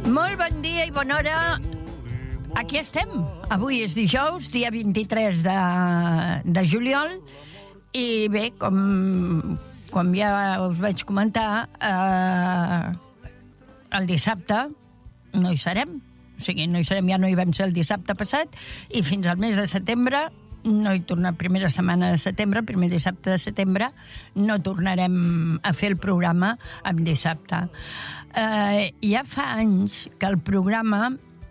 Molt bon dia i bona hora. Aquí estem. Avui és dijous, dia 23 de juliol. I bé, com ja us vaig comentar, el dissabte no hi serem. O sigui, no hi serem, ja no hi vam ser el dissabte passat, i fins al mes de setembre no hi torna, primera setmana de setembre, primer dissabte de setembre, no tornarem a fer el programa en dissabte. Ja fa anys que el programa,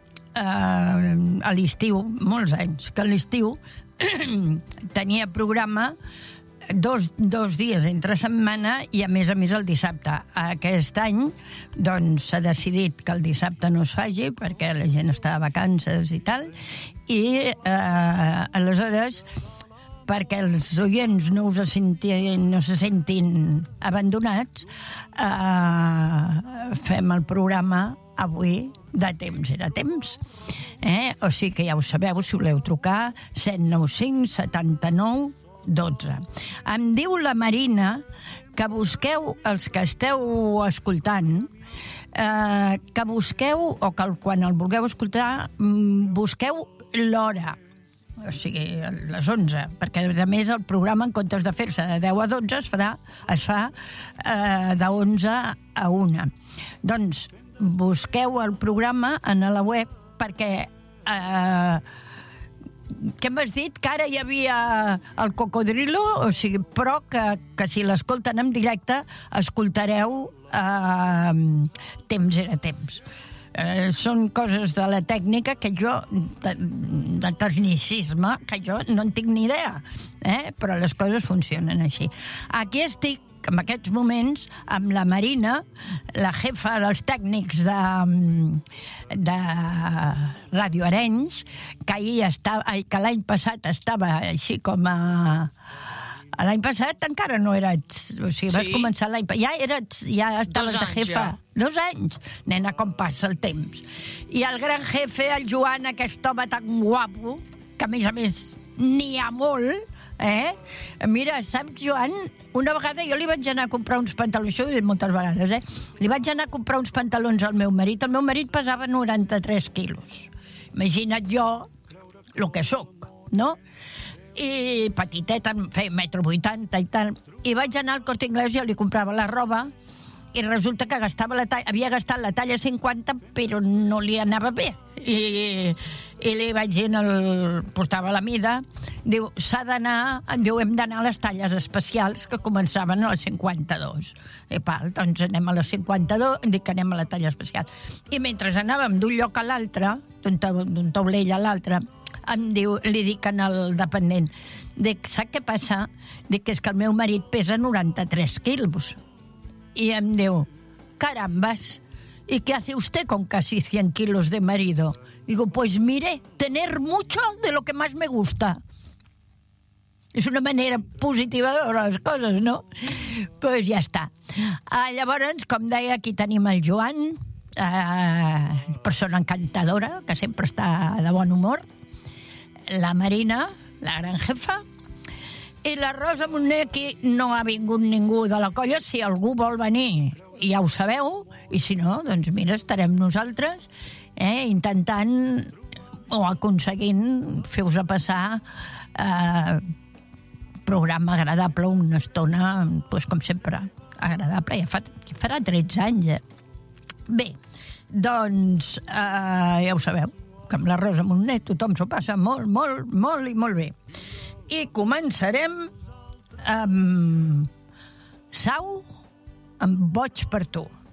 a l'estiu, molts anys, que a l'estiu tenia programa dos dies entre setmana i a més el dissabte. Aquest any doncs s'ha decidit que el dissabte no es faci perquè la gent està de vacances i tal, i aleshores, perquè els oients no se sentin abandonats, fem el programa avui de temps era temps. O sigui que ja ho sabeu, si voleu trucar, 795 79 12. Em diu la Marina que busqueu, els que esteu escoltant, que busqueu, o que quan el vulgueu escoltar, busqueu l'hora, o sigui, les 11, perquè a més el programa, en comptes de fer-se de 10 a 12, es fa de 11 a 1. Doncs busqueu el programa en la web perquè... Què m'has dit? Que ara hi havia el cocodrilo? O sigui, però que si l'escolten en directe escoltareu temps era temps. Són coses de la tècnica que jo, de tecnicisme, que jo no en tinc ni idea, però les coses funcionen així. Aquí estic, en aquests moments, amb la Marina, la jefa dels tècnics de Ràdio Arenys, que l'any passat estava així com a... L'any passat encara no eres... O sigui, vas començar l'any passat... Ja estaves de jefa. 2 anys. Nena, com passa el temps. I el gran jefe, el Joan, aquest home tan guapo, que a més n'hi ha molt... Mira, saps, Joan, una vegada jo li vaig anar a comprar uns pantalons, això ho he dit moltes vegades, li vaig anar a comprar uns pantalons al meu marit. El meu marit pesava 93 quilos. Imagina't jo el que sóc, no? I petiteta, feia 1,80 m i tal. I vaig anar al Corte Inglés i jo li comprava la roba i resulta que havia gastat la talla 50, però no li anava bé. I li vaig dir, portava la mida, diu, hem d'anar a les talles especials que començaven a les 52. Doncs anem a les 52, dic que anem a la talla especial. I mentre anàvem d'un lloc a l'altre, d'un taulell a l'altre, li dic al dependent, dic, sap què passa? Dic que és que el meu marit pesa 93 quilos. Y em diu, carambas, ¿y qué hace usted con casi 100 kilos de marido? Digo, pues mire, tener mucho de lo que más me gusta. És una manera positiva de veure les coses, no? Pues ja està. Llavors, com deia, aquí tenim el Joan, persona encantadora, que sempre està de bon humor, la Marina, la gran jefa, i la Rosa Montner. Aquí no ha vingut ningú de la colla. Si algú vol venir, ja ho sabeu, i si no, doncs mira, estarem nosaltres intentant o aconseguint fer-vos passar programa agradable, una estona, doncs, com sempre, agradable. Ja farà 13 anys, Bé, doncs ja ho sabeu, que amb la Rosa Montner tothom s'ho passa molt, molt, molt i molt bé. I començarem amb Sau, amb Boig per tu.